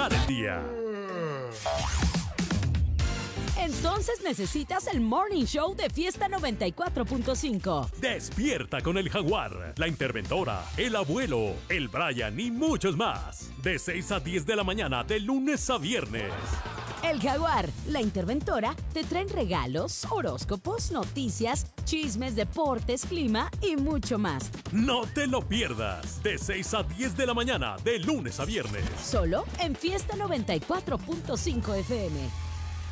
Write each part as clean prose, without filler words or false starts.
empezar el día. Entonces necesitas el Morning Show de Fiesta 94.5. Despierta con el Jaguar, la interventora, el abuelo, el Brian y muchos más. De 6 a 10 de la mañana, de lunes a viernes. El Jaguar, la interventora, te traen regalos, horóscopos, noticias, chismes, deportes, clima y mucho más. No te lo pierdas. De 6 a 10 de la mañana, de lunes a viernes. Solo en Fiesta 94.5 FM.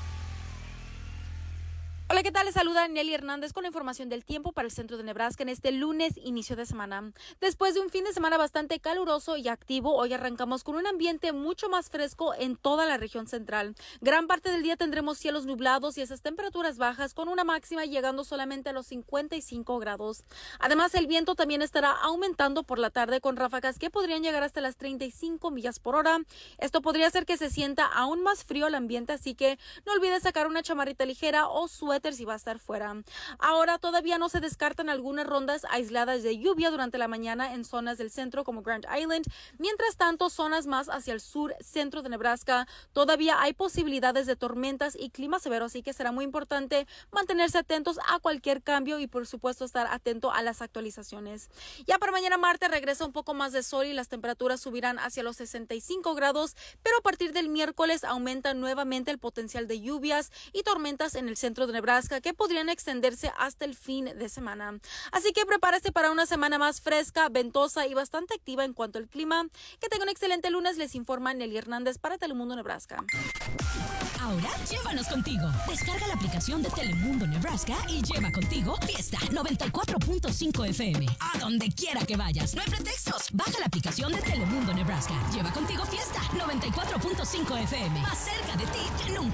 Hola, ¿qué tal? Les saluda Nelly Hernández con la información del tiempo para el centro de Nebraska en este lunes, inicio de semana. Después de un fin de semana bastante caluroso y activo, hoy arrancamos con un ambiente mucho más fresco en toda la región central. Gran parte del día tendremos cielos nublados y esas temperaturas bajas con una máxima llegando solamente a los 55 grados. Además, el viento también estará aumentando por la tarde con ráfagas que podrían llegar hasta las 35 millas por hora. Esto podría hacer que se sienta aún más frío el ambiente, así que no olvides sacar una chamarrita ligera o suéter si va a estar fuera. Ahora todavía no se descartan algunas rondas aisladas de lluvia durante la mañana en zonas del centro como Grand Island. Mientras tanto, zonas más hacia el sur, centro de Nebraska, todavía hay posibilidades de tormentas y clima severo, así que será muy importante mantenerse atentos a cualquier cambio y por supuesto estar atento a las actualizaciones. Ya para mañana martes regresa un poco más de sol y las temperaturas subirán hacia los 65 grados, pero a partir del miércoles aumenta nuevamente el potencial de lluvias y tormentas en el centro de Nebraska que podrían extenderse hasta el fin de semana. Así que prepárese para una semana más fresca, ventosa y bastante activa en cuanto al clima. Que tenga un excelente lunes, les informa Nelly Hernández para Telemundo Nebraska. Ahora llévanos contigo. Descarga la aplicación de Telemundo Nebraska y lleva contigo Fiesta 94.5 FM. A donde quiera que vayas. No hay pretextos. Baja la aplicación de Telemundo Nebraska. Lleva contigo Fiesta 94.5 FM. Más cerca de ti que nunca.